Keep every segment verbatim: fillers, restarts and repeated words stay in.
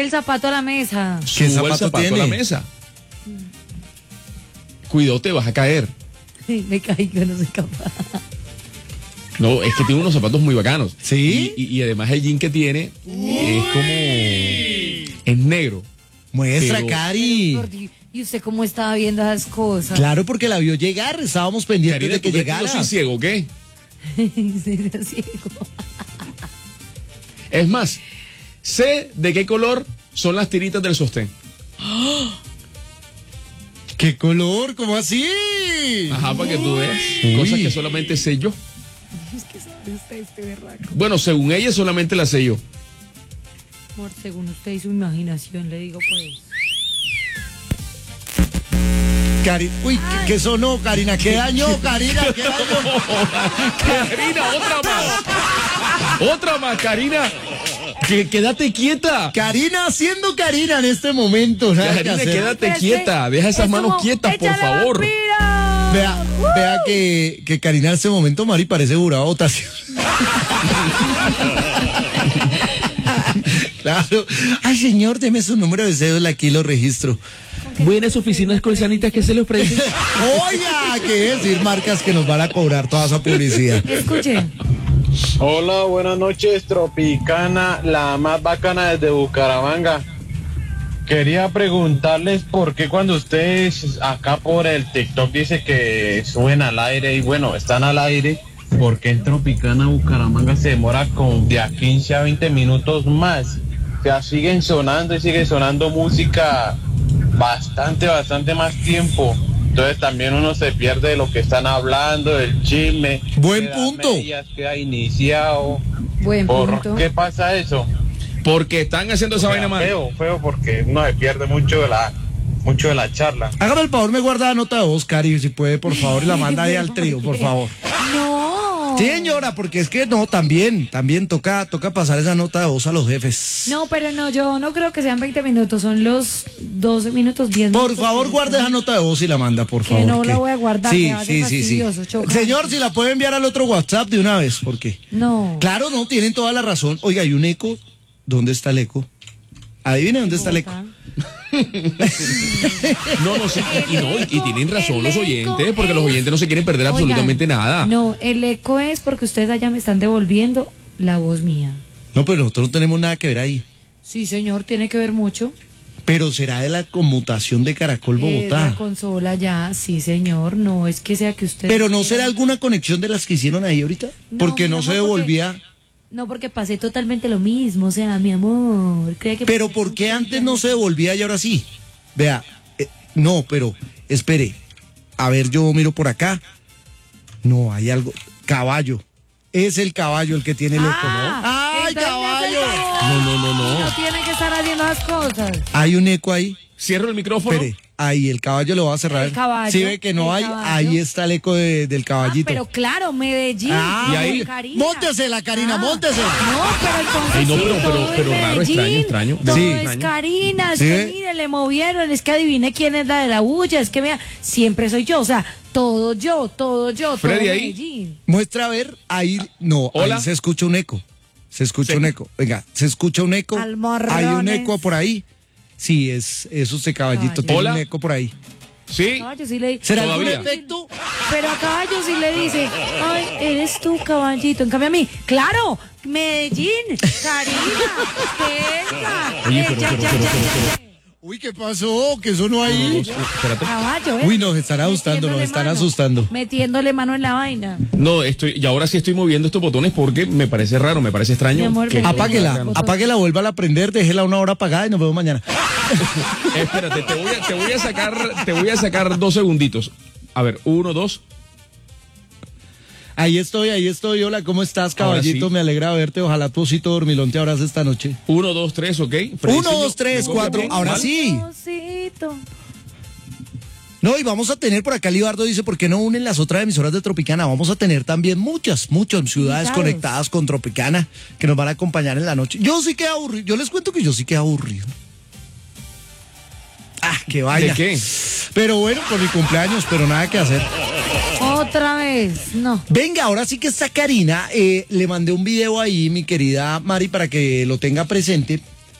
el zapato a la mesa. ¿Qué Suba zapato el zapato tiene? a la mesa. Cuidado, te vas a caer. Me caigo, no soy capaz. No, es que tiene unos zapatos muy bacanos. ¿Sí? Y, y, y además el jean que tiene es como... Es negro. Muestra, Pero- Cari. ¿Y usted cómo estaba viendo esas cosas? Claro, porque la vio llegar, estábamos pendientes Karina, de que ¿tú crees que llegara. yo soy ciego, o qué? Sí, era ciego. Es más, sé de qué color son las tiritas del sostén. ¿Qué color? ¿Cómo así? Ajá, para que tú veas. Uy. Cosas que solamente sé yo. Es que sabe usted este berraco. Bueno, según ella solamente las sé yo. Amor, según usted y su imaginación, le digo pues. Cari, uy, ¿qué, qué sonó, Karina? ¿Qué daño, Karina? ¿Qué daño? Karina, otra más. Otra más, Karina. Que, quédate quieta. Karina haciendo Karina en este momento. Nada que Karina, hacer. quédate Pero es quieta. que Deja esas es manos como, quietas, por ¡échale, favor. vampiro! Vea, vea que, que Karina en este momento, Mari, parece jurado de votación. Claro. Ay, señor, deme su número de cédula, aquí lo registro. Buenas oficinas colsanitas que se les ofrecen. Oiga, ¿qué decir marcas que nos van a cobrar toda esa publicidad? Escuchen. Hola, buenas noches, Tropicana, la más bacana desde Bucaramanga. Quería preguntarles por qué cuando ustedes acá por el TikTok dice que suben al aire y bueno, están al aire, ¿por qué en Tropicana Bucaramanga se demora con de a quince a veinte minutos más? O sea, siguen sonando y sigue sonando música bastante, bastante más tiempo. Entonces también uno se pierde de lo que están hablando, del chisme. Buen queda punto. medias, queda iniciado. Buen ¿Por punto. qué pasa eso? Porque están haciendo esa O sea, vaina mal. Feo, feo, porque uno se pierde mucho de la, mucho de la charla. Hágame el favor, me guarda la nota de voz, Cari, si puede, por favor, y la manda ahí al trío, por favor. No. Sí, señora, porque es que no, también, también toca, toca pasar esa nota de voz a los jefes. No, pero no, yo no creo que sean veinte minutos, son los doce minutos, diez minutos. Por favor, guarde esa nota de voz y la manda, por Que favor. no la voy a guardar, Sí, que va a ser sí, sí, sí. fastidioso, chocante. Señor, si la puede enviar al otro WhatsApp de una vez, ¿por qué? No. Claro, no, tienen toda la razón. Oiga, hay un eco. ¿Dónde está el eco? Adivine dónde está el eco. No, no sé. Y, no, y, y tienen razón El los eco oyentes, porque los es- oyentes no se quieren perder Oigan, absolutamente nada. No, el eco es porque ustedes allá me están devolviendo la voz mía. No, pero nosotros no tenemos nada que ver ahí. Sí, señor, tiene que ver mucho. Pero será de la conmutación de Caracol Es Bogotá. la consola ya, sí, señor. No es que sea que usted. Pero no será alguna conexión de las que hicieron ahí ahorita. No, Porque mi no amor, se porque- devolvía. No, porque pasé totalmente lo mismo, o sea, mi amor. ¿Cree que Pero ¿por qué antes no se devolvía y ahora sí? Vea, eh, no, pero espere. A ver, yo miro por acá. No, hay algo. Caballo. Es el caballo el que tiene el eco, ¿no? Ah, ¡Ay, entonces me hace el caballo! favor. No, no, no, no. No tiene que estar haciendo las cosas. Hay un eco ahí. Cierro el micrófono. Espere, ahí el caballo lo va a cerrar. El caballo, Si ve que no el hay, caballo. ahí está el eco de- del Ah, caballito. pero claro, Medellín. Ah, y ahí- Karina. Móntesela, Karina, Ah, móntesela. No, pero entonces Ay, no, sí, pero- pero- todo pero es raro, Medellín, extraño, extraño. Todo Sí. es Extraño. Karina, es ¿Sí? que mire, le movieron, es que adivine quién es la de la bulla, es que vea, siempre soy yo, o sea, todo yo, todo yo, Freddy, todo ahí. Medellín. Muestra a ver, ahí, no, Hola. ahí se escucha un eco. Se escucha Sí. un eco. Venga, se escucha un eco. Almorrones. Hay un eco por ahí. Sí, es, es usted caballito, Caballo. tiene Hola. un eco por ahí. Sí. Caballo sí le ¿Será algún Todavía. efecto? Pero a caballo sí le dice, ay, eres tú, caballito. En cambio a mí, claro, Medellín, Karina, venga. Oye, eh, pero- ya, pero- ya, pero- ya, pero- ya, ya. Uy, ¿qué pasó? ¿Qué sonó ahí? Espérate. Caballo, ¿eh? Uy, nos están asustando, nos Metiéndole están mano, asustando. Metiéndole mano en la vaina. No, estoy, y ahora sí estoy moviendo estos botones porque me parece raro, me parece extraño. Mi amor, que- ven. Apáguela, Botón. apáguela, vuelva a prender, déjela una hora apagada y nos vemos mañana. Espérate, te voy, a, te voy a sacar, te voy a sacar dos segunditos. A ver, uno, dos. Ahí estoy, ahí estoy. Hola, ¿cómo estás, caballito? Ahora sí. Me alegra verte. Ojalá tu osito dormilón te abrace esta noche. Uno, dos, tres, ok. Uno, dos, tres, cuatro. Ahora sí. Osito. No, y vamos a tener por acá, Libardo dice, ¿por qué no unen las otras emisoras de Tropicana? Vamos a tener también muchas, muchas ciudades Invitados. conectadas con Tropicana que nos van a acompañar en la noche. Yo sí que aburrido, yo les cuento que yo sí que aburrido. Ah, qué vaina. ¿De qué? Pero bueno, por mi cumpleaños, pero nada que hacer. Otra vez, no. Venga, ahora sí que está Karina. Eh, le mandé un video ahí, mi querida Mari, para que lo tenga presente.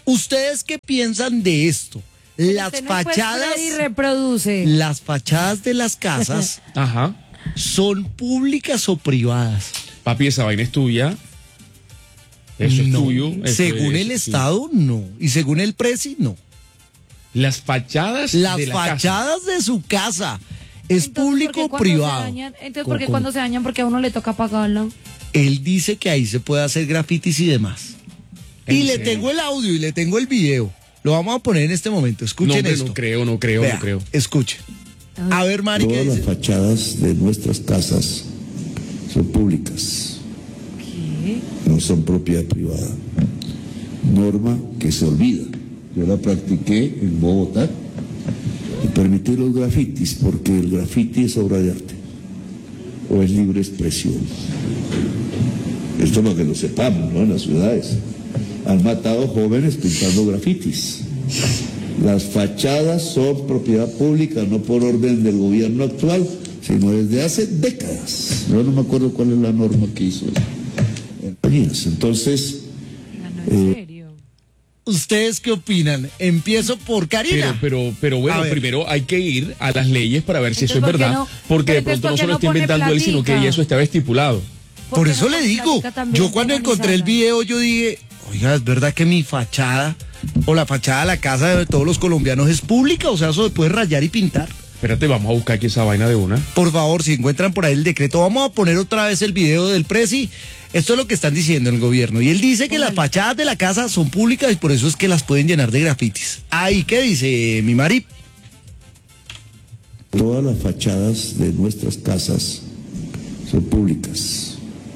¿Ustedes qué piensan de esto? Las Usted no fachadas, y reproduce. las fachadas de las casas Ajá. son públicas o privadas. Papi, esa vaina es tuya. Eso No. es tuyo. eso Según es- el sí. Estado, no. Y según el Presi, no. Las fachadas Las de la casa. fachadas de su casa. ¿Es Entonces, público ¿por qué o cuando privado? se dañan- entonces, ¿Cómo, ¿por qué cómo? cuando se dañan? Porque a uno le toca pagarla. Él dice que ahí se puede hacer grafitis y demás. Y ¿En le serio? tengo el audio y le tengo el video. Lo vamos a poner en este momento. No, Escuchen hombre, esto. no creo, no creo, Vea, no creo. escuchen. A ver, Mari, ¿qué Todas las dice? fachadas de nuestras casas son públicas, ¿Qué? no son propiedad privada. Norma que se olvida. Yo la practiqué en Bogotá y permití los grafitis porque el grafiti es obra de arte o es libre expresión. Esto es lo que lo sepamos, ¿no? En las ciudades. Han matado jóvenes pintando grafitis. Las fachadas son propiedad pública, no por orden del gobierno actual, sino desde hace décadas. Yo no me acuerdo cuál es la norma que hizo. Entonces, No, no, en serio. ¿Ustedes qué opinan? Empiezo por Karina. Pero, pero, pero A bueno, ver. primero hay que ir a las leyes para ver si eso es Entonces, ¿por qué verdad. no? Porque de Entonces, pronto no ¿por se qué lo no está pone inventando él, sino que platica? eso estaba estipulado. Por qué eso no le con digo, plática también yo cuando encontré el organizada? video, yo dije, oiga, ¿es verdad que mi fachada o la fachada de la casa de todos los colombianos es pública? O sea, eso se puede rayar y pintar. Espérate, vamos a buscar aquí esa vaina de una. Por favor, si encuentran por ahí el decreto, vamos a poner otra vez el video del Presi. Esto es lo que están diciendo en el gobierno. Y él dice que las fachadas de la casa son públicas y por eso es que las pueden llenar de grafitis. Ahí, ¿qué dice mi Mari? todas las fachadas de nuestras casas son públicas,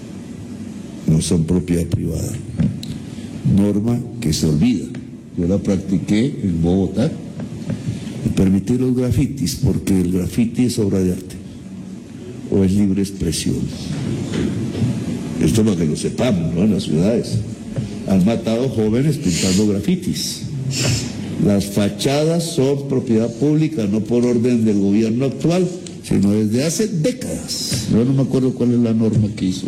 no son propiedad privada. Norma que se olvida. Yo la practiqué en Bogotá y permití los grafitis porque el grafiti es obra de arte o es libre expresión. Esto es lo que lo sepamos, ¿no? En las ciudades. Han matado jóvenes pintando grafitis. Las fachadas son propiedad pública, no por orden del gobierno actual, sino desde hace décadas. Yo no me acuerdo cuál es la norma que hizo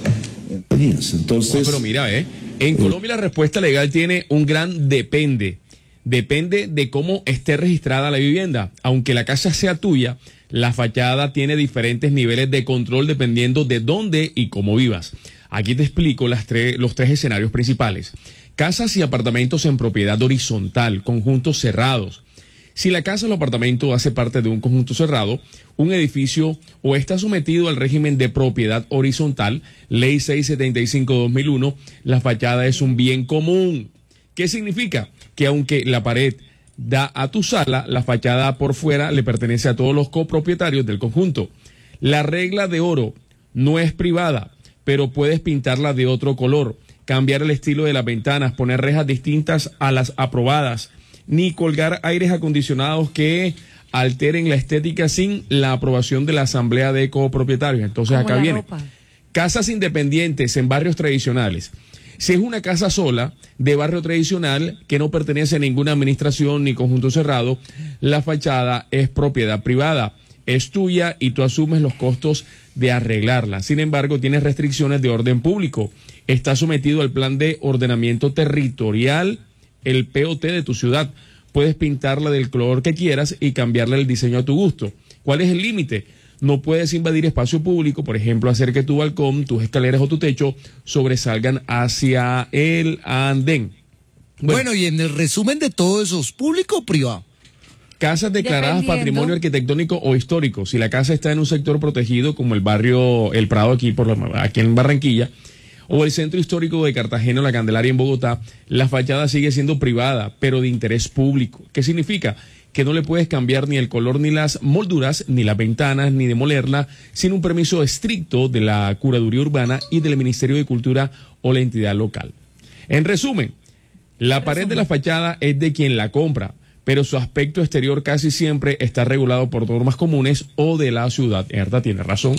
eso. Entonces, No, pero mira, ¿eh? En Colombia la respuesta legal tiene un gran depende. Depende de cómo esté registrada la vivienda. Aunque la casa sea tuya, la fachada tiene diferentes niveles de control dependiendo de dónde y cómo vivas. Aquí te explico las tre- los tres escenarios principales. Casas y apartamentos en propiedad horizontal, conjuntos cerrados. Si la casa o el apartamento hace parte de un conjunto cerrado, un edificio o está sometido al régimen de propiedad horizontal, Ley seiscientos setenta y cinco guión dos mil uno, la fachada es un bien común. ¿Qué significa? Que aunque la pared da a tu sala, la fachada por fuera le pertenece a todos los copropietarios del conjunto. La regla de oro no es privada, pero puedes pintarla de otro color, cambiar el estilo de las ventanas, poner rejas distintas a las aprobadas, ni colgar aires acondicionados que alteren la estética sin la aprobación de la asamblea de copropietarios. Entonces Como acá la viene. ropa. Casas independientes en barrios tradicionales. Si es una casa sola de barrio tradicional que no pertenece a ninguna administración ni conjunto cerrado, la fachada es propiedad privada, es tuya y tú asumes los costos de arreglarla. Sin embargo, tienes restricciones de orden público. Está sometido al plan de ordenamiento territorial, el P O T de tu ciudad. Puedes pintarla del color que quieras y cambiarle el diseño a tu gusto. ¿Cuál es el límite? No puedes invadir espacio público, por ejemplo, hacer que tu balcón, tus escaleras o tu techo sobresalgan hacia el andén. Bueno, y en el resumen de todo eso, ¿es público o privado? Casas declaradas Dependiendo. patrimonio arquitectónico o histórico. Si la casa está en un sector protegido, como el barrio El Prado aquí, por la- aquí en Barranquilla, o el centro histórico de Cartagena o La Candelaria en Bogotá, la fachada sigue siendo privada, pero de interés público. ¿Qué significa? Que no le puedes cambiar ni el color, ni las molduras, ni las ventanas, ni demolerla, sin un permiso estricto de la Curaduría Urbana y del Ministerio de Cultura o la entidad local. En resumen, la pared de la fachada es de quien la compra, pero su aspecto exterior casi siempre está regulado por normas comunes o de la ciudad. Herta tiene razón.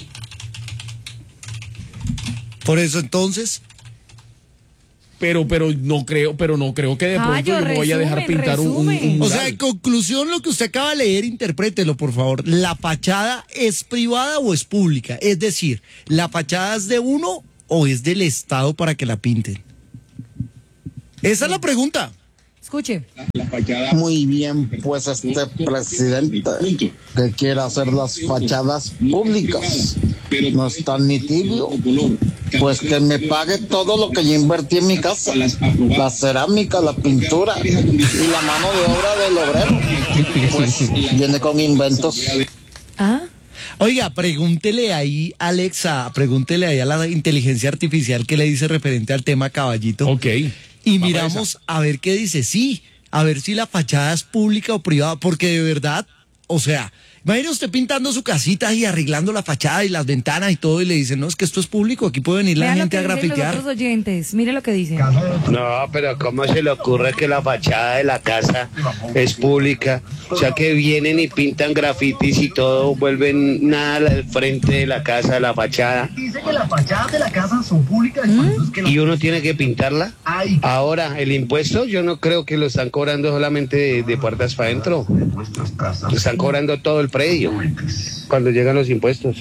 Por eso entonces, Pero, pero no creo, pero no creo que de pronto Caballo, yo me voy a dejar resumen, pintar un, un- un resumen. o mural. sea, en conclusión, lo que usted acaba de leer, interprételo, por favor. ¿La fachada es privada o es pública? Es decir, ¿la fachada es de uno o es del Estado para que la pinten? Esa es la pregunta. Escuche. Muy bien, pues este presidente que quiere hacer las fachadas públicas no es tan ni tibio, pues que me pague todo lo que yo invertí en mi casa, la cerámica, la pintura y la mano de obra del obrero, pues viene con inventos. Ah, Oiga, pregúntele ahí, Alexa, pregúntele ahí a la inteligencia artificial que le dice referente al tema caballito. Ok. Y Vamos a miramos a ver qué dice. Sí, a ver si la fachada es pública o privada, porque de verdad, o sea, imagine usted pintando su casita y arreglando la fachada y las ventanas y todo y le dicen, no, es que esto es público, aquí puede venir la vea lo gente que a dicen los grafitear. otros oyentes. Mire lo que dicen. No, pero ¿cómo se le ocurre que la fachada de la casa es pública? O sea, que vienen y pintan grafitis y todo, vuelven nada al frente de la casa, la fachada. Dice que las fachadas de la casa son públicas y por eso es que Y uno tiene que pintarla. Ay. Ahora, el impuesto yo no creo que lo están cobrando solamente de, de puertas para adentro. Están cobrando todo el predio cuando llegan los impuestos.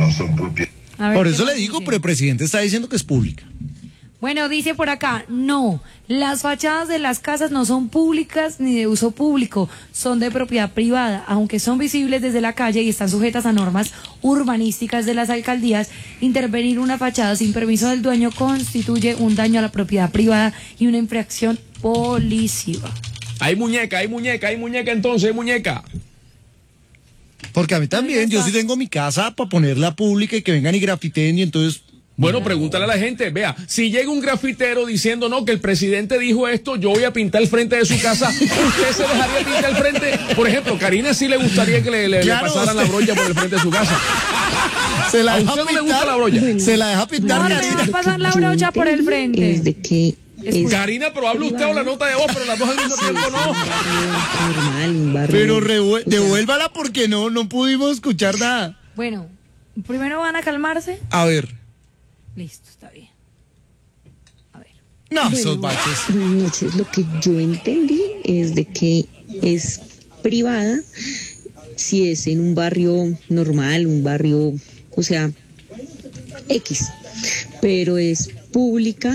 A ver, Por ¿qué eso le más digo, dice? pero el presidente está diciendo que es pública. Bueno, dice por acá, no, las fachadas de las casas no son públicas ni de uso público, son de propiedad privada, aunque son visibles desde la calle y están sujetas a normas urbanísticas de las alcaldías. Intervenir una fachada sin permiso del dueño constituye un daño a la propiedad privada y una infracción policiva. Hay muñeca, hay muñeca, hay muñeca entonces, hay muñeca. Porque a mí también, yo sí tengo mi casa para ponerla pública y que vengan y grafiteen y entonces... Bueno, pregúntale a la gente, vea, si llega un grafitero diciendo, no, que el presidente dijo esto, yo voy a pintar el frente de su casa, ¿usted se dejaría pintar el frente? Por ejemplo, Karina sí le gustaría que le, le, Claro, le pasaran usted- la brocha por el frente de su casa. Se la ¿A deja usted no le pintar, gusta la brocha? Se la deja pintar, No, me Karina. va a pasar la brocha por el frente. Es de que es Karina, pero hable usted o la nota de voz, pero las dos al mismo tiempo no. normal, un barrio. Pero revue- o sea, devuélvala porque no, no pudimos escuchar nada. Bueno, primero van a calmarse. A ver. Listo, está bien. A ver. No, bueno, esos baches. buenas noches. Lo que yo entendí es de que es privada si es en un barrio normal, un barrio, o sea, X, pero es pública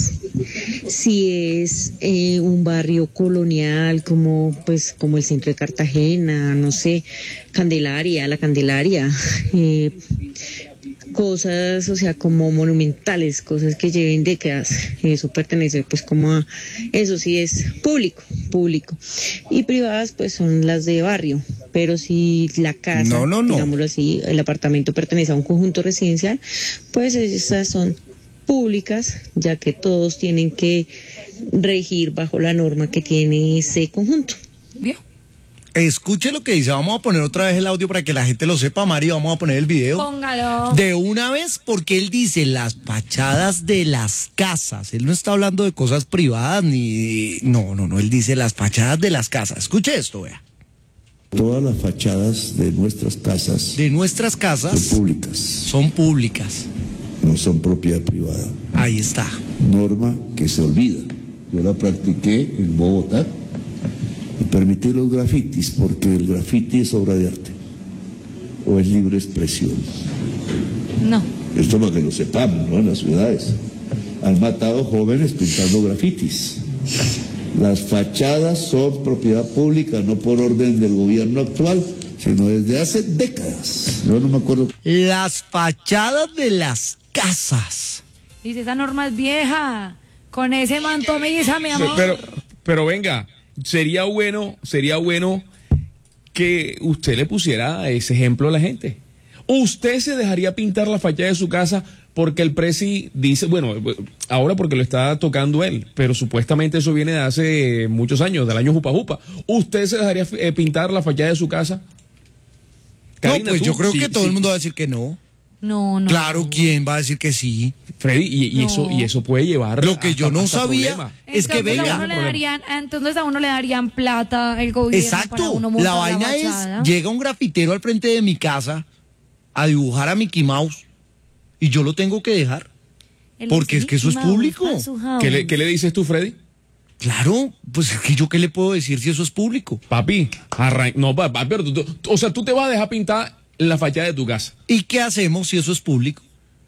si es eh, un barrio colonial como pues como el centro de Cartagena, no sé, Candelaria, la Candelaria, eh, cosas, o sea, como monumentales, cosas que lleven décadas, eso pertenece pues como a, eso sí es público, público, y privadas pues son las de barrio, pero si la casa, No, no, no. digámoslo así, el apartamento pertenece a un conjunto residencial, pues esas son públicas, ya que todos tienen que regir bajo la norma que tiene ese conjunto. ¿Vio? Escuche lo que dice. Vamos a poner otra vez el audio para que la gente lo sepa, Mari. Vamos a poner el video. Póngalo. De una vez, porque él dice las fachadas de las casas. Él no está hablando de cosas privadas ni... No, no, no. Él dice las fachadas de las casas. Escuche esto, vea. Todas las fachadas de nuestras casas De nuestras son casas públicas, son públicas. no son propiedad privada. Ahí está. Norma que se olvida. Yo la practiqué en Bogotá y permití los grafitis porque el grafiti es obra de arte o es libre expresión. No. Esto para que lo sepamos, ¿no? En las ciudades han matado jóvenes pintando grafitis. Las fachadas son propiedad pública, no por orden del gobierno actual, sino desde hace décadas. Yo no me acuerdo. Las fachadas de las casas. Dice, esa norma es vieja. Con ese manto misa, mi amor. Pero, pero venga, sería bueno, sería bueno que usted le pusiera ese ejemplo a la gente. ¿Usted se dejaría pintar la fachada de su casa porque el presi dice, bueno, ahora porque lo está tocando él, pero supuestamente eso viene de hace muchos años, del año Jupa Jupa? ¿Usted se dejaría eh, pintar la fachada de su casa? Karina, no, pues tú, yo creo sí, que todo sí. el mundo va a decir que no. No, no. Claro, ¿quién va a decir que sí? Freddy, y, y No. eso, y eso puede llevar Lo que hasta- yo no hasta sabía problemas. es que Entonces, venga. a uno le darían, entonces a uno le darían plata el gobierno para Exacto. uno montar La vaina fachada. es, llega un grafitero al frente de mi casa a dibujar a Mickey Mouse y yo lo tengo que dejar. El porque es que eso es Mickey Mouse público. para su house. ¿Qué le, qué le dices tú, Freddy? Claro, pues es que yo qué le puedo decir si eso es público. Papi, arran... no, papi, pero tú, tú- o sea, tú te vas a dejar pintar la fachada de tu casa. ¿Y qué hacemos si eso es público?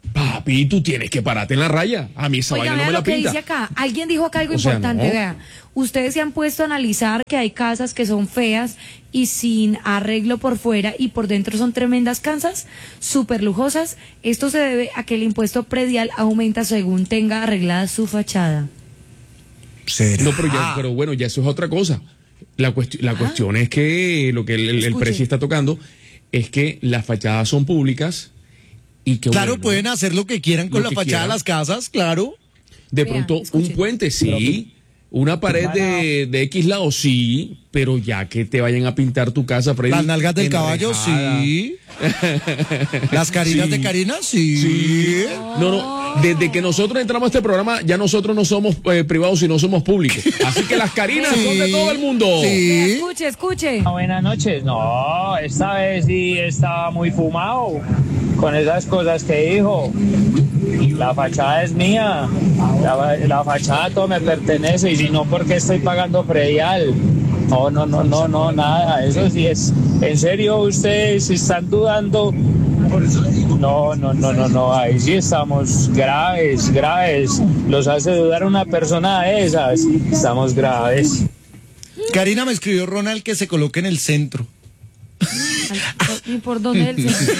Papi, tú tienes que pararte en la raya. A mí esa Oiga, vaina no vea me la lo que pinta. dice acá. Alguien dijo acá algo O sea, importante, no. vea. Ustedes se han puesto a analizar que hay casas que son feas y sin arreglo por fuera y por dentro son tremendas casas, súper lujosas. Esto se debe a que el impuesto predial aumenta según tenga arreglada su fachada. ¿Será? No, pero, ya, pero bueno, ya eso es otra cosa. La, cuesti- la cuestión es que lo que el, el, el Escuche. precio está tocando es que las fachadas son públicas y que Claro, bueno, pueden hacer lo que quieran con Lo la que fachada de quieran. las casas, claro. de Vea, pronto escuche. un puente, sí. Una pared de, de X lado, sí, pero ya que te vayan a pintar tu casa, Freddy, Las nalgas del caballo, enrejada. sí. Las carinas Sí. de Karina, sí. Sí. No, no. Desde que nosotros entramos a este programa, ya nosotros no somos eh, privados, sino somos públicos. Así que las carinas Sí. son de todo el mundo. Vea, Sí. escuche, escuche. Buenas noches. No, esta vez sí estaba muy fumado con esas cosas que dijo. La fachada es mía. La, la fachada todo me pertenece y si no, ¿por qué estoy pagando predial? No, no, no, no, no, nada. Eso sí es. En serio, ustedes están dudando. No, no, no, no, no. Ahí sí estamos graves, graves. Los hace dudar una persona de esas. Estamos graves. Karina me escribió Ronald que se coloque en el centro. ¿Y por dónde el centro?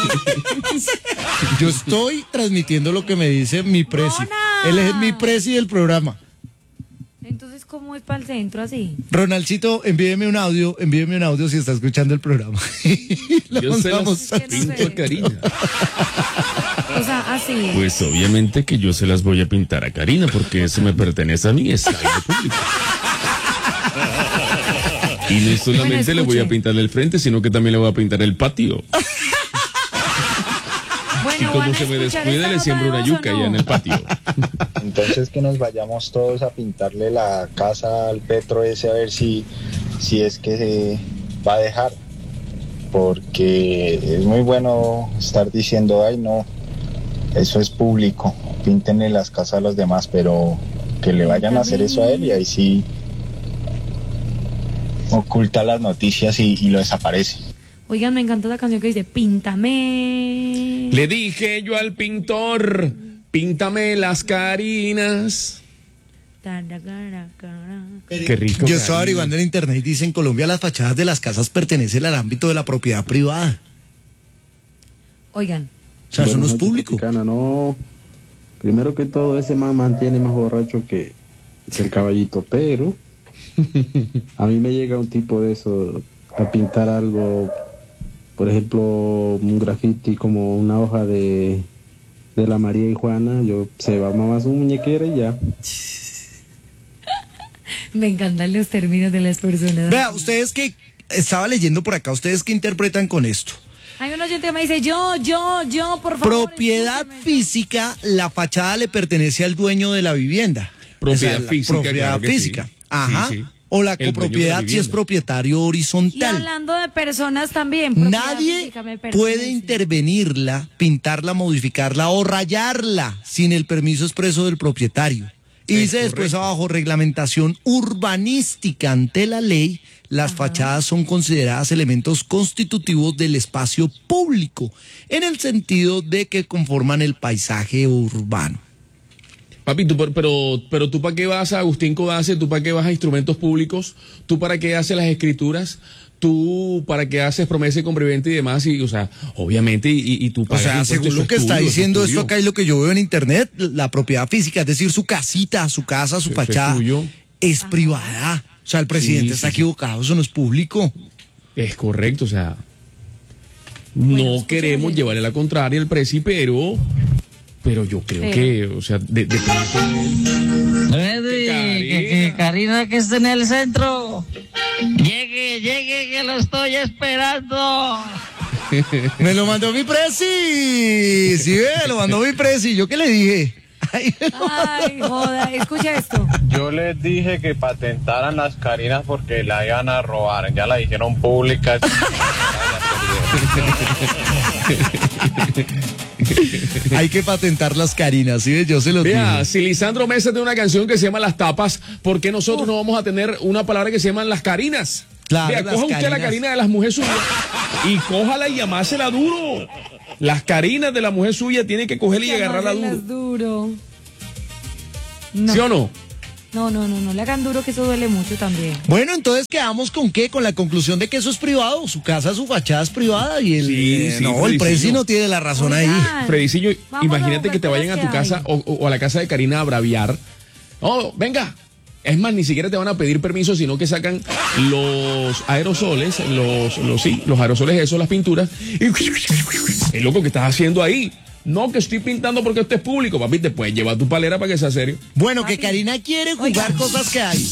Yo estoy transmitiendo lo que me dice mi presi. Ronald. Él es mi presi del programa. Entonces, ¿cómo es para el centro así? Ronaldcito, envíeme un audio, envíeme un audio si está escuchando el programa. Lo Yo se mandamos las Es que no pinto sé. a Karina. O sea, así. Pues obviamente que yo se las voy a pintar a Karina porque eso me pertenece a mí, es algo público. Y no solamente Bueno, le voy a escuche. pintar el frente, sino que también le voy a pintar el patio. Bueno, Y como ¿van a se me escuchar descuide, esta le nota siembro de una voz o yuca allá no? en el patio. Entonces que nos vayamos todos a pintarle la casa al Petro ese a ver si, si es que se va a dejar. Porque es muy bueno estar diciendo, ay no, eso es público, píntenle las casas a los demás, pero que le vayan a hacer eso a él y ahí sí oculta las noticias y, y lo desaparece. Oigan, me encanta la canción que dice Píntame. Le dije yo al pintor, píntame las Carinas. Qué rico. Yo estaba Karina. averiguando en internet y dice en Colombia las fachadas de las casas pertenecen al ámbito de la propiedad privada. Oigan, O sea, eso no Buenas es noches, público. Tropicana, no. Primero que todo, ese man mantiene más borracho que, que el caballito, pero a mí me llega un tipo de eso a pintar algo, por ejemplo, un graffiti como una hoja de, de la María y Juana, yo se va más un muñequera y ya. me encantan los términos de las personas. Vea, ustedes que estaba leyendo por acá, ustedes que interpretan con esto. Hay un oyente que me dice, yo, yo, yo, por favor. Propiedad escúcheme. física, la fachada le pertenece al dueño de la vivienda. Propiedad la física, Propiedad claro que física. sí. Ajá. Sí, sí. O la El dueño de la copropiedad si es vivienda. propietario Y horizontal. hablando de personas también. propiedad Nadie física me pertenece. puede intervenirla, pintarla, modificarla o rayarla sin el permiso expreso del propietario. Y Es dice después correcto. abajo, reglamentación urbanística ante la ley, las fachadas son consideradas elementos constitutivos del espacio público, en el sentido de que conforman el paisaje urbano. Papi, tú, por- pero, pero tú para qué vas a Agustín Codazzi, tú para qué vas a instrumentos públicos, tú para qué haces las escrituras, tú para qué haces promesa y compriventa y demás, y, o sea, obviamente, y, y tú O pagas sea, impuestos, según eso lo es que está tuyo, eso es diciendo esto tuyo. acá y lo que yo veo en internet, la propiedad física, es decir, su casita, su casa, su Eso es fachada, tuyo. es privada. O sea, el presidente Sí, está sí, sí. equivocado, eso no es público. Es correcto, o sea, Bueno, no escucha, queremos gente. llevarle la contraria al presi, pero, pero yo creo Pero. que, o sea, de, de pronto- Freddy, que, que Karina que esté en el centro. Llegue, llegue, que lo estoy esperando. Me lo mandó mi presi. Sí, ve, lo mandó mi presi. ¿Yo qué le dije? Ay, Ay, joda, escucha esto. Yo les dije que patentaran las Carinas porque la iban a robar. Ya la dijeron pública. hay que patentar las Carinas, ¿sí? Yo se lo Vea, dije. si Lisandro Mesa tiene una canción que se llama Las Tapas, ¿por qué nosotros no vamos a tener una palabra que se llama Las Carinas? Claro, Vea, las coja usted la carinas. carina de las mujeres suyas y cójala y amásela duro. Las carinas de la mujer suya tiene que cogerla y agarrarla duro. Amárselas duro. No. ¿Sí o no? No, no, no, no le hagan duro que eso duele mucho también. Bueno, entonces quedamos con qué, con la conclusión de que eso es privado, su casa, su fachada es privada y el, Sí, eh, sí, no, el Fredicillo. presi no tiene la razón ahí. Oigan, Fredicillo, vamos a imagínate buscar que te vayan a cosas tu que casa hay. o, o a la casa de Karina a braviar. Oh, venga. Es más, ni siquiera te van a pedir permiso, sino que sacan los aerosoles, los, los, sí, los aerosoles, esos, las pinturas. Y el loco que estás haciendo ahí. No, que estoy pintando porque esto es público, papi. Te puedes llevar tu palera para que sea serio. Bueno, que Karina quiere jugar Oiga. cosas que hay.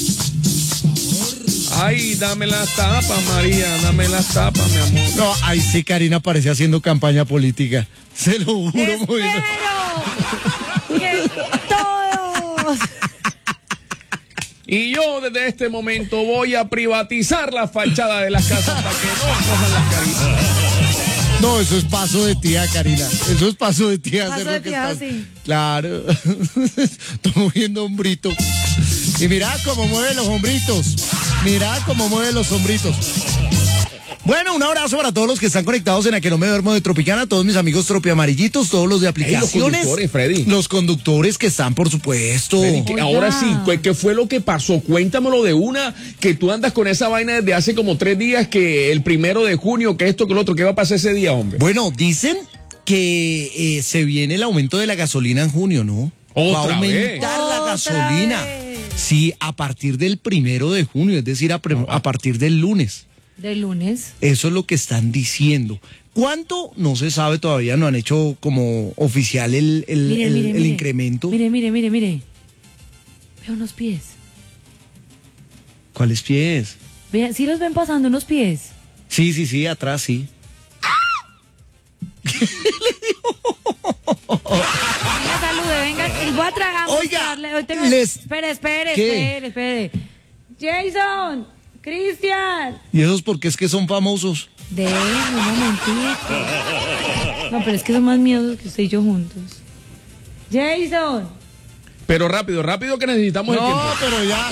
Ay, dame las tapas, María, dame las tapas, mi amor. No, ahí sí Karina parece haciendo campaña política. Se lo juro, muy bien. ¡Espero que todos! Y yo desde este momento voy a privatizar la fachada de las casas para que no cojan las caritas. No, eso es paso de tía, Karina. Eso es paso de tía. Paso hacer lo de que tía, estás- sí. Claro. Estoy moviendo hombrito. Y mira cómo mueve los hombritos. Mira cómo mueve los hombritos. Bueno, un abrazo para todos los que están conectados en A Que No Me Duermo de Tropicana, todos mis amigos tropiamarillitos, todos los de Ey, los aplicaciones. conductores, Freddy. Los conductores que están, por supuesto. Freddy, que Oiga. ahora sí, ¿qué, qué fue lo que pasó? Cuéntamelo de una, que tú andas con esa vaina desde hace como tres días, que el primero de junio, que esto, que lo otro, ¿qué va a pasar ese día, hombre? Bueno, dicen que eh, se viene el aumento de la gasolina en junio, ¿no? Va a ¿Otra vez? aumentar la Otra gasolina. vez. Sí, a partir del primero de junio, es decir, a, pre- a partir del lunes. De lunes. Eso es lo que están diciendo. ¿Cuánto? No se sabe todavía, no han hecho como oficial el, el, Mire, el- mire, el mire. incremento. Mire, mire, mire, mire. Veo unos pies. ¿Cuáles pies? Vean, ¿sí los ven pasando unos pies? Sí, sí, sí, atrás sí. Venga, salude, venga. Voy a tragar. voy a Oiga, tragarle, hoy tengo- les- Espere, espere, ¿Qué? espere, espere. Jason, Cristian. ¿Y esos por qué es que son famosos? De un momentito. No, pero es que son más miedos que usted y yo juntos. Jason. Pero rápido, rápido que necesitamos el No, tiempo. pero ya.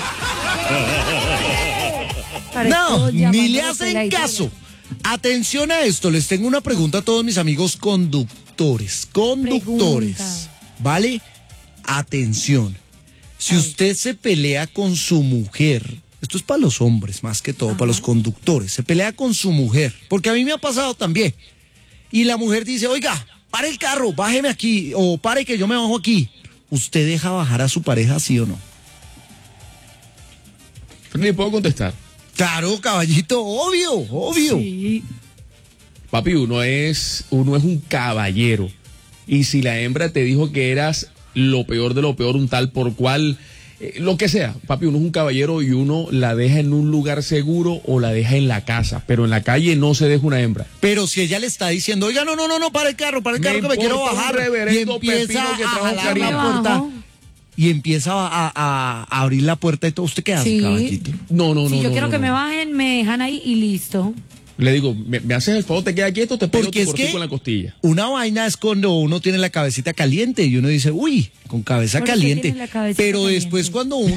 Para No, todos ni llamando le a los hacen peladitos. caso. Atención a esto, les tengo una pregunta a todos mis amigos conductores. Conductores, Pregunta. ¿vale? Atención. Si usted se pelea con su mujer, esto es para los hombres más que todo, para los conductores, se pelea con su mujer, porque a mí me ha pasado también. Y la mujer dice, oiga, pare el carro, bájeme aquí, o pare que yo me bajo aquí. ¿Usted deja bajar a su pareja, sí o no? Freddy, ¿puedo contestar? Claro, caballito, obvio, obvio. Sí. Papi, uno es, uno es un caballero. Y si la hembra te dijo que eras lo peor de lo peor, un tal por cual, eh, lo que sea, papi, uno es un caballero y uno la deja en un lugar seguro o la deja en la casa, pero en la calle no se deja una hembra. Pero si ella le está diciendo, oiga, no, no, no, no, para el carro, para el Me carro que me quiero importa un bajar. Y reverendo empieza pepino que a trajo jalar Karina. la puerta. Bajo. Y empieza a, a- a abrir la puerta y todo. ¿Usted qué hace, Sí. caballito? No, no, no. Si yo no, quiero no, que no. me bajen, me dejan ahí y listo. Le digo, me, me haces el favor, te queda quieto, te pego Porque tu es cortico que en la costilla. una vaina es cuando uno tiene la cabecita caliente y uno dice, uy, con cabeza Por eso caliente. tiene la cabecita Pero caliente. después cuando uno...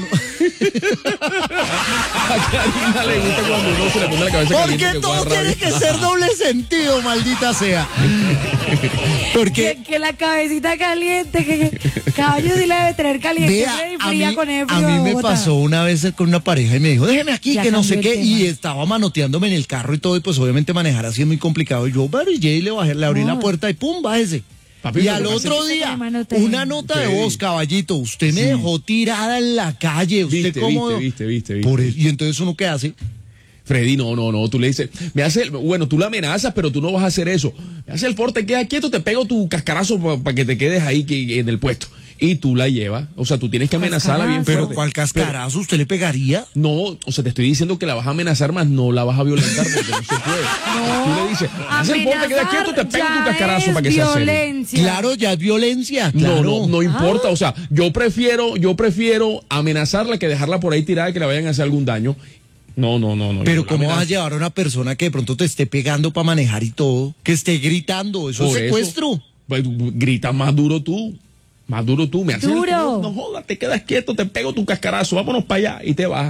A Karina le gusta cuando uno se le pone la cabeza caliente. Porque que todo coja tiene rabia. que ser doble sentido, maldita sea. Porque... Que, que la cabecita caliente, que, que caballo sí la debe tener caliente. Vea, Freddy a fría mí, con el a frío mí de me Bogotá. pasó una vez con una pareja y me dijo, déjeme aquí, Ya que no sé cambió qué, el y tema. estaba manoteándome en el carro y todo, y pues obviamente manejar así es muy complicado. Y yo, pero y llegué y le bajé, le abrí la No. puerta y pum, bájese. Papi, y lo al que pasa otro es que- día, Que manoteen. una nota de Sí. voz, caballito, usted me Sí. dejó tirada en la calle, usted Viste, cómo... viste, viste, viste, viste. Por el- y entonces uno qué hace, Freddy, no, no, no, tú le dices, me hace, el- bueno, tú la amenazas, pero tú no vas a hacer eso. Me hace el favor, te quedas quieto, te pego tu cascarazo para que te quedes ahí que, en el puesto. Y tú la llevas, o sea, tú tienes que amenazarla bien pero fuerte. ¿cuál cascarazo usted le pegaría? No, o sea, te estoy diciendo que la vas a amenazar más, no la vas a violentar porque no se puede. Tú le dices, me hace el favor, te quedas quieto, te pego tu ya cascarazo es para que sea serio. violencia. Claro, ya es violencia, No, claro. no, no importa, o sea, yo prefiero, yo prefiero amenazarla que dejarla por ahí tirada que le vayan a hacer algún daño. No, no, no, no. Pero yo la ¿cómo vas a amenazo. llevar a una persona que de pronto te esté pegando para manejar y todo? Que esté gritando, eso Por es secuestro. eso, pues, grita más duro tú. Más duro tú. Me haces el Duro. favor, no jodas, te quedas quieto, te pego tu cascarazo, vámonos para allá y te vas.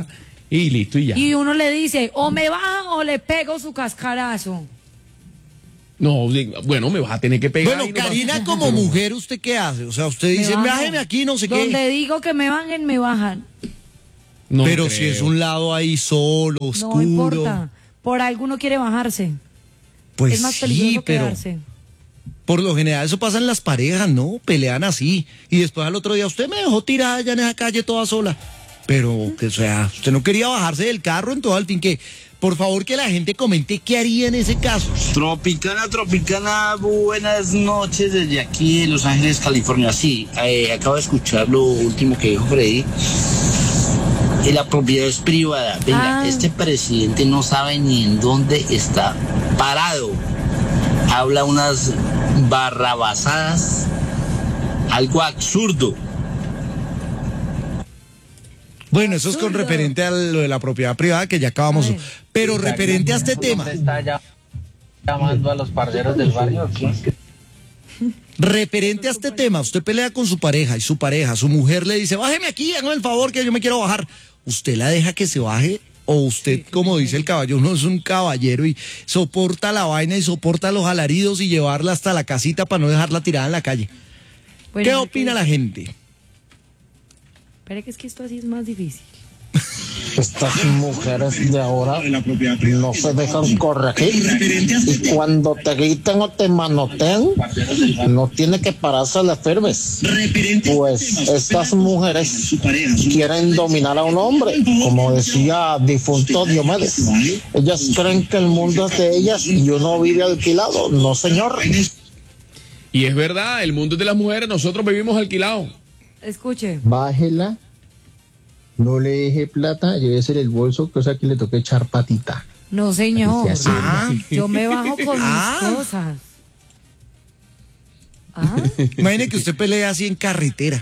Y listo, y ya. Y uno le dice, o me baja o le pego su cascarazo. No, bueno, me vas a tener que pegar. Bueno, y no Karina, vas- como mujer, ¿usted qué hace? O sea, usted dice, bajo. bájeme aquí, no sé Donde qué. digo que me bajen, me bajan. No Pero creo. si es un lado ahí solo, oscuro. No importa. Por algo uno quiere bajarse. Pues es más sí, peligroso pero quedarse. por lo general eso pasa en las parejas, ¿no? Pelean así. Y después al otro día, usted me dejó tirada allá en esa calle toda sola. Pero, que, o sea, usted no quería bajarse del carro en todo al fin que... Por favor, que la gente comente qué haría en ese caso. Tropicana, Tropicana, buenas noches desde aquí en Los Ángeles, California. Sí, eh, acabo de escuchar lo último que dijo Freddy. Y la propiedad es privada. Venga, Ah. este presidente no sabe ni en dónde está parado. Habla unas barrabasadas, algo absurdo. Bueno, eso es con referente a lo de la propiedad privada que ya acabamos. Pero referente a este tema, ¿Está ya llamando a los parceros del barrio? ¿Qué? referente a este tema, usted pelea con su pareja y su pareja, su mujer le dice, bájeme aquí, hágame el favor que yo me quiero bajar. ¿Usted la deja que se baje? O usted, como dice el caballo, uno es un caballero y soporta la vaina y soporta los alaridos y llevarla hasta la casita para no dejarla tirada en la calle. Bueno, ¿Qué opina la gente? Espera que es que esto así es más difícil. Estas mujeres de ahora no se dejan corregir. Y cuando te griten o te manoteen, no tiene que pararse las firmes. Pues estas mujeres quieren dominar a un hombre, como decía difunto Diomedes. Ellas creen que el mundo es de ellas y uno vive alquilado. No, señor. Y es verdad, el mundo es de las mujeres, nosotros vivimos alquilados. Escuche. Bájela, no le deje plata, llévese el bolso, cosa que le toque echar patita. No, señor. Así se hace. Ah, yo me bajo con Ah. mis cosas. Ah, Imagine que usted pelea así en carretera.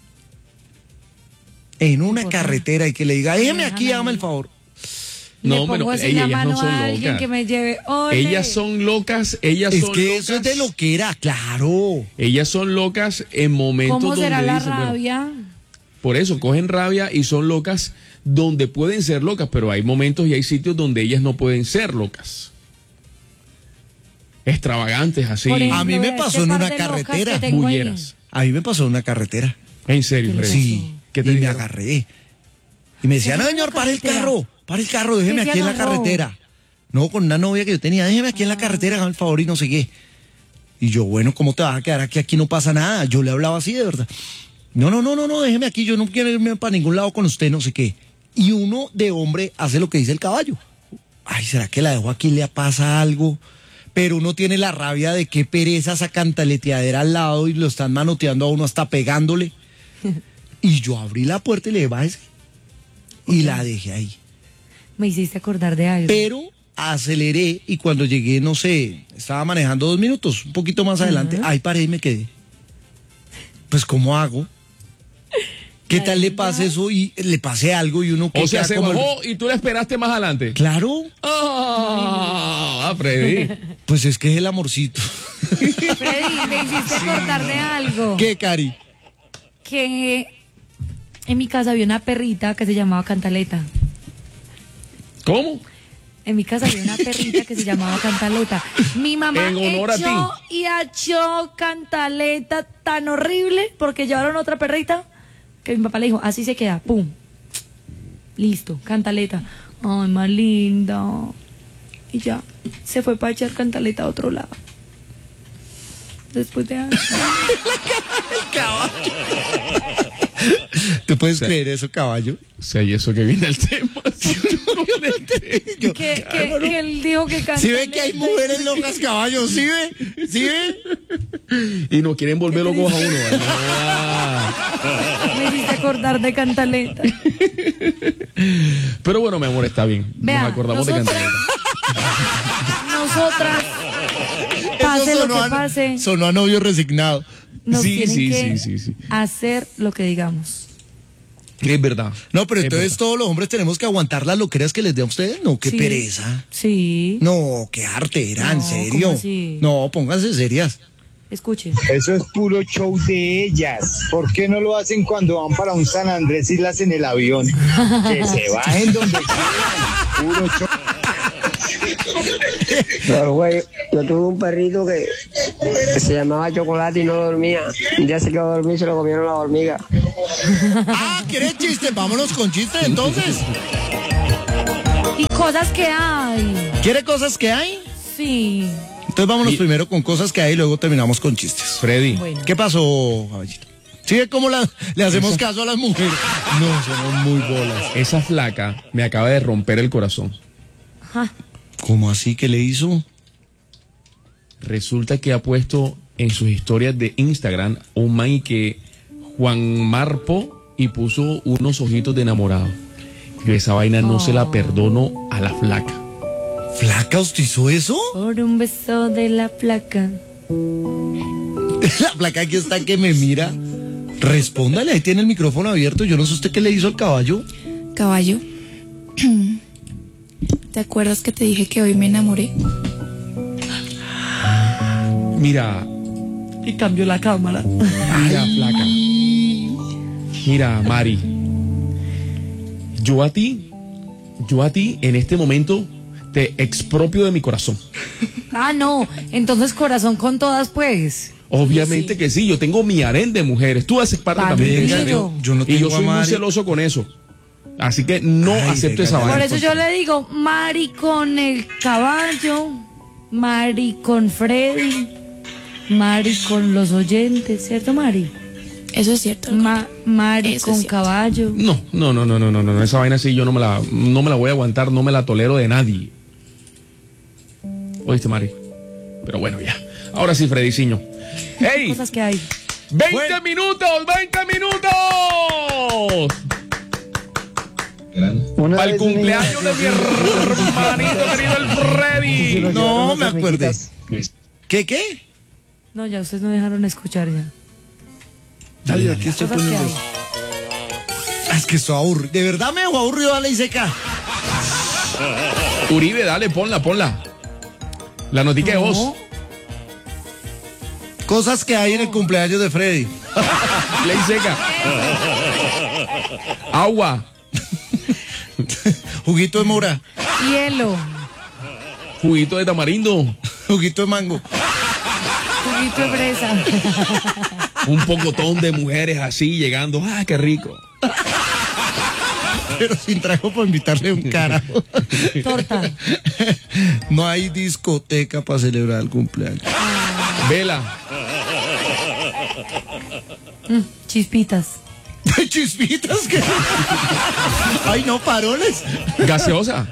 En una carretera y que le diga, déjeme aquí, hágame el favor. le No, pongo pero así ey, la ellas mano no son a alguien locas. que me lleve. Ole. Ellas son locas, ellas Es son que locas. eso es de lo que era, claro. Ellas son locas en momentos ¿Cómo será donde la dicen, bueno, rabia? por eso, cogen rabia y son locas donde pueden ser locas, pero hay momentos y hay sitios donde ellas no pueden ser locas. Extravagantes, así. Por ejemplo, A mí me este pasó en par una de locas carretera. que tengo ahí. Bulleras. A mí me pasó en una carretera. En serio, Freddy. Sí, ¿Qué te y me dijeron? agarré. Y me decían, ¿Qué no, fue en la señor, para el carretera? carro, para el carro, déjeme ¿Qué se aquí en la agarró? carretera. No, con una novia que yo tenía, déjeme aquí en la carretera, hágame el favor y no sé qué. Y yo, bueno, ¿cómo te vas a quedar aquí? Aquí no pasa nada. Yo le hablaba así, de verdad. No, no, no, no, no, déjeme aquí, yo no quiero irme para ningún lado con usted, no sé qué. Y uno de hombre hace lo que dice el caballo. Ay, ¿será que la dejo aquí, le pasa algo? Pero uno tiene la rabia de qué pereza esa cantaleteadera al lado y lo están manoteando a uno hasta pegándole. Y yo abrí la puerta y le dije, bájese. Y la dejé ahí. Me hiciste acordar de algo. Pero aceleré y cuando llegué, no sé, estaba manejando dos minutos, un poquito más adelante, ahí paré y me quedé. Pues, ¿cómo hago? ¿Qué tal le pase eso y le pase algo y uno que O sea, queda se como el- bajó y tú la esperaste más adelante. Claro. Ah, Freddy. Pues es que es el amorcito. Freddy, me hiciste acordar de algo. ¿Qué, Cari? Que en mi casa había una perrita que se llamaba Cantaleta. ¿Cómo? En mi casa había una perrita que se llamaba Cantaleta. Mi mamá En honor a echó ti. y echó Cantaleta tan horrible porque llevaron otra perrita que mi papá le dijo, así se queda, pum. Listo, Cantaleta. Ay, más linda. Y ya, se fue para echar Cantaleta a otro lado. Después de años. ¿Te puedes creer eso, caballo? O sea, y eso que viene al tema. Yo- que, que, que él dijo que Cantaleta. ¿Sí ve que hay mujeres locas, caballo? ¿Sí ve? ¿Sí ve? Y nos quieren volver locos a uno. ¿vale? Ah. Me hiciste acordar de Cantaleta. Pero bueno, mi amor, está bien. Vea, Nos acordamos de nosotras- Cantaleta. Nosotras, pase Eso lo sonó que a- pase, Sonó a novio resignado. nos Sí, tienen sí, que sí, sí, sí. hacer lo que digamos. Es verdad. No, pero Es entonces verdad. todos los hombres tenemos que aguantar las loqueras que les dé a ustedes. No, qué Sí. pereza. Sí. No, qué artera, en No, serio. ¿cómo así? No, pónganse serias. Escuche. Eso es puro show de ellas. ¿Por qué no lo hacen cuando van para un San Andrés Islas en el avión? Que se bajen donde quieran. Puro show. Pero, güey, yo tuve un perrito que, que se llamaba Chocolate y no dormía. Un día se quedó a dormir y se lo comieron las hormigas. Ah, ¿querés chistes? Vámonos con chistes entonces. Y cosas que hay. ¿Quiere cosas que hay? Sí. Entonces vámonos y... primero con cosas que hay y luego terminamos con chistes. Freddy. Bueno. ¿Qué pasó, caballito? ¿Sigue cómo la, le hacemos Esa... caso a las mujeres? No, somos muy bolas. Esa flaca me acaba de romper el corazón. Ajá. ¿Cómo así? ¿Qué le hizo? Resulta que ha puesto en sus historias de Instagram un man que Juan Marpo y puso unos ojitos de enamorado. Y esa vaina no oh. se la perdono a la flaca. ¿Flaca, usted hizo eso? Por un beso de la flaca. La flaca aquí está que me mira. Respóndale, ahí tiene el micrófono abierto. Yo no sé usted qué le hizo al caballo. Caballo. ¿Te acuerdas que te dije que hoy me enamoré? Mira. Y cambió la cámara. Mira, flaca. Mira, Mari. Yo a ti, yo a ti en este momento te expropio de mi corazón. Ah, no. Entonces corazón con todas, pues. Obviamente sí. que sí. Yo tengo mi harén de mujeres. Tú haces parte también. Yo, yo no y yo soy muy celoso con eso. Así que no Ay, acepto esa vaina. Por eso yo le digo, Mari con el caballo, Mari con Freddy, Mari con los oyentes, ¿cierto, Mari? Eso es cierto. Ma Mari eso con caballo. No, no, no, no, no, no, no, esa vaina sí yo no me la, no me la voy a aguantar, no me la tolero de nadie. ¿Oíste, Mari? Pero bueno, ya. Ahora sí, Frediciño. ¡Ey! Cosas que hay. ¡veinte bueno. minutos! ¡veinte minutos! Para el cumpleaños de mi hermanito querido el Freddy. No me acuerdo. ¿Qué, qué? No, ya ustedes no dejaron escuchar ya. Dale, aquí estoy poniendo. Es que estoy aburrido. De verdad me dejó aburrido a la Iseca. Uribe, dale, ponla, ponla. La notica de voz. Cosas que hay en el cumpleaños de Freddy. Ley seca. Agua. Juguito de mora. Hielo. Juguito de tamarindo. Juguito de mango. Juguito de fresa. Un pocotón de mujeres así llegando. ¡Ah, qué rico! Pero sin trago para invitarle un carajo. Torta. No hay discoteca para celebrar el cumpleaños. Vela. Mm, chispitas. ¿Chispitas? ¿Qué? Ay, no, paroles. Gaseosa.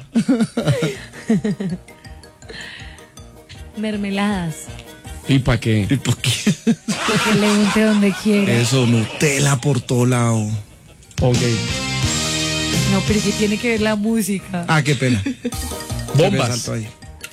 Mermeladas. ¿Y para qué? ¿Y para qué? Que le unte donde quiera. Eso, Nutella por todo lado. Ok. No, pero que tiene que ver la música. Ah, qué pena. Bombas. Ahí.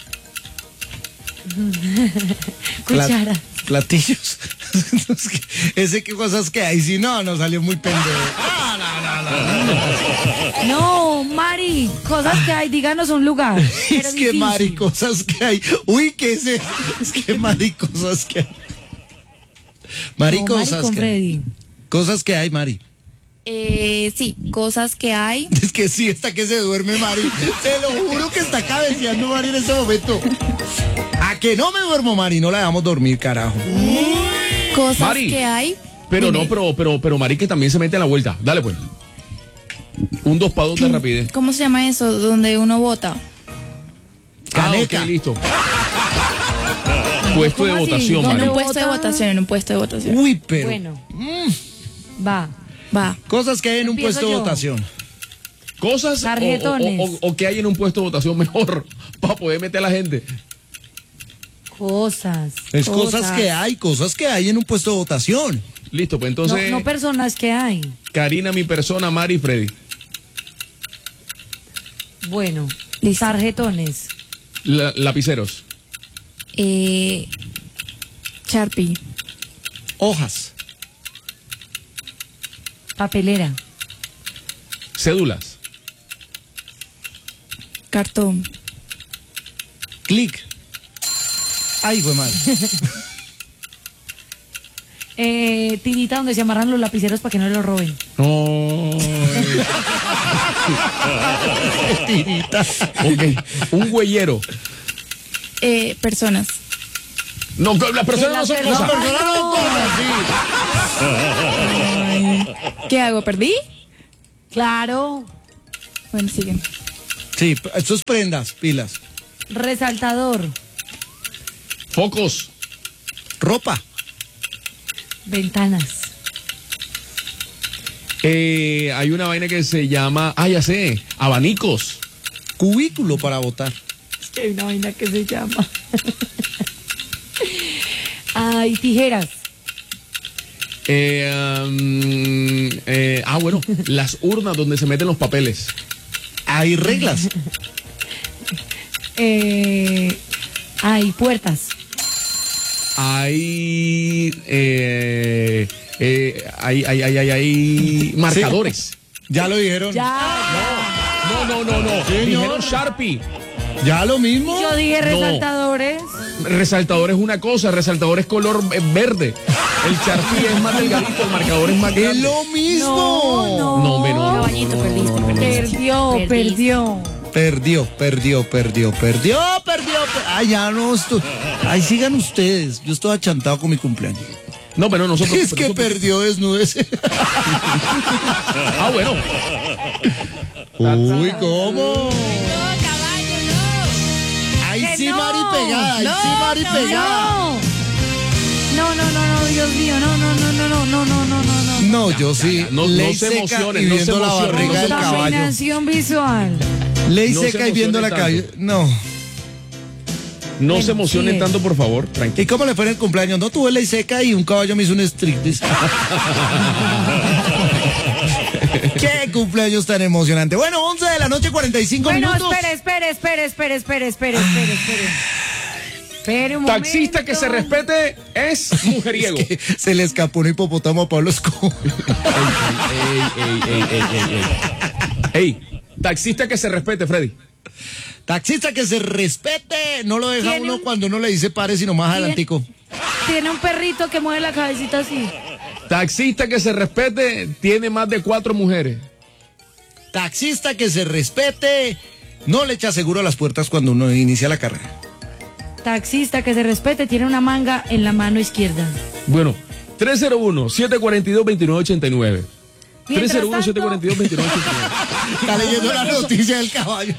Cuchara. Platillos. Ese que cosas que hay, si no, nos salió muy pendejo. No, no, no, no. No, Mari, cosas que hay, díganos un lugar. Es que difícil. Mari, cosas que hay. Uy, ¿qué es eso? Es que Mari, cosas que hay. Mari, no, cosas Mari que hay. Cosas que hay, Mari. Eh, sí, cosas que hay. Es que sí, hasta que se duerme Mari. Te lo juro que está cabeceando Mari en este momento. A que no me duermo, Mari, no la dejamos dormir, carajo. Cosas Mari, que hay. Pero Dime. no, pero, pero, pero Mari que también se mete en la vuelta. Dale pues. Un dos para dos de rapidez. ¿Cómo se llama eso? Donde uno vota. Caneca. Ah, okay, listo. Puesto de votación, Mari. En un puesto de votación, en un puesto de votación. Uy, pero. Bueno. Mm. Va. Va. Cosas que hay en un puesto yo. de votación. Cosas o, o, o, o que hay en un puesto de votación mejor para poder meter a la gente. Cosas. Es cosas. cosas que hay, cosas que hay en un puesto de votación. Listo, pues entonces. No, no personas que hay. Karina, mi persona, Mari y Freddy. Bueno, tarjetones. La, lapiceros. Eh, Sharpie. Hojas. Papelera. Cédulas. Cartón. Clic. Ay, fue mal. Eh, tirita donde se amarran los lapiceros para que no los roben. No. Tirita. Ok. Un güeyero. Eh, personas. No, las personas no son personas cosas. no son cosas, ¿Qué hago? ¿Perdí? Claro. Bueno, siguen. Sí, esto es prendas, pilas. Resaltador. Focos. Ropa. Ventanas. Eh, hay una vaina que se llama, ah, ya sé, abanicos. Cubículo para botar. Es que hay una vaina que se llama. Ay, tijeras. Eh, um, eh, ah, bueno, las urnas donde se meten los papeles. Hay reglas. Eh, hay puertas. Hay, eh, eh, hay, hay, hay, hay, hay marcadores. Sí, ya lo dijeron. Ya. No, no, no, no. Señor. Dijeron Sharpie. Ya lo mismo. Yo dije No. resaltadores. Resaltador es una cosa, resaltador es color eh, verde. El Sharpie es más delgadito, el marcador es más grande. Es lo mismo. No, No, hombre, no. Caballito, perdiste, perdió, perdió. Perdió, perdió, perdió, perdió, perdió. per- Ay, ya no estoy. Ay, sigan ustedes. Yo estoy achantado con mi cumpleaños. No, pero nosotros. Es que perdió desnudez. Ah, bueno. Uy, ¿cómo? Ahí Que sí, no. Mari pegada. Ahí sí, Mari pegada. No, no, no, no, Dios mío, no, no, no, no, no, no, no, no, no. No, yo sí. no- no ley se seca emocionen, y no se viendo la emocionen, barriga no del se caballo. Contaminación visual. Ley No se seca y viendo la emocionen calle. No. No Bueno, se emocionen sigue. tanto, por favor. Tranquilo. ¿Y cómo le fue en el cumpleaños? No tuve ley seca y un caballo me hizo un striptease. ¿Qué cumpleaños tan emocionante? Bueno, once de la noche, cuarenta y cinco Bueno, minutos. espere, espere, espere, espere, espere, espere, espere, espere. Espere un momento. Taxista que se respete es mujeriego. Es que se le escapó un hipopótamo a Pablo Escobar. Ey, ey, ey, ey, ey, ey. Ey, taxista que se respete, Freddy. Taxista que se respete. No lo deja Tiene uno un- cuando uno le dice pare, sino más Tiene- adelantico. Tiene un perrito que mueve la cabecita así. Taxista que se respete tiene más de cuatro mujeres. Taxista que se respete. No le echa seguro a las puertas cuando uno inicia la carrera. Taxista que se respete tiene una manga en la mano izquierda. Bueno, tres cero uno, siete cuatro dos, dos nueve ocho nueve. Mientras tres cero uno, siete tanto- cuatro dos, dos nueve ocho nueve. Está leyendo la noticia del caballo.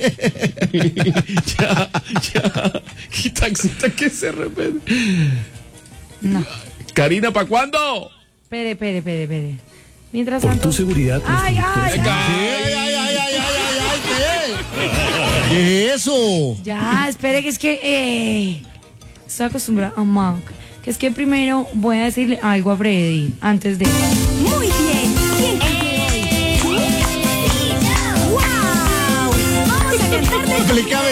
Ya, ya. Y taxista que se respete. No. Karina, ¿para cuándo? Espere, espere, espere, espere. Mientras Por tanto. tu seguridad. Ay, ay, ay. Ay, ay, ay, ay, ay, ay, ay, ¿qué? ¿Qué es eso? Ya, espere, que es que. Eh, estoy acostumbrada a Mac. Que es que primero voy a decirle algo a Freddy antes de. Muy bien. ¿Quién cumple hoy? ¡Wow! Vamos a cantar de Explícame.